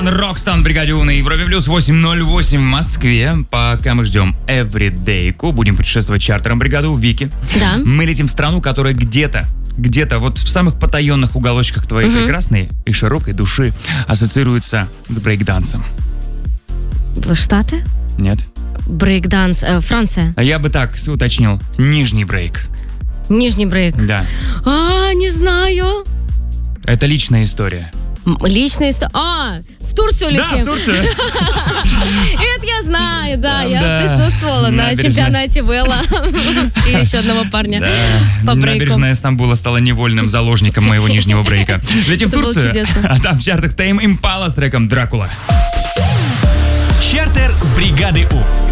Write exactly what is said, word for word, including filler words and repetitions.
Рокстон, бригаде У на Европе Плюс, восемь ноль восемь в Москве. Пока мы ждем Everydayку, будем путешествовать чартером бригаду Вики. Да. Мы летим в страну, которая где-то, где-то вот в самых потаенных уголочках твоей угу. прекрасной и широкой души ассоциируется с брейкдансом. Штаты? Нет. Брейкданс, э, Франция. А я бы так уточнил. Нижний брейк. Нижний брейк? Да. А, не знаю. Это личная история. Личная история. А, в Турцию летим. Да, в Турцию. Это я знаю, да. Я да. присутствовала на чемпионате Вэлла и еще одного парня по брейку. Набережная Стамбула стала невольным заложником моего нижнего брейка. Летим в Турцию, а там в чартах Tame Impala с треком «Дракула». Чартер бригады У.